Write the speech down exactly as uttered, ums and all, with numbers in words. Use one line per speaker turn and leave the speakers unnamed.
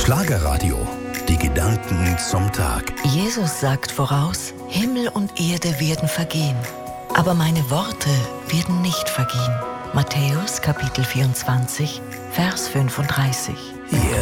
Schlagerradio. Die Gedanken zum Tag.
Jesus sagt voraus, Himmel und Erde werden vergehen, aber meine Worte werden nicht vergehen. Matthäus Kapitel vierundzwanzig, Vers fünfunddreißig.
Yeah.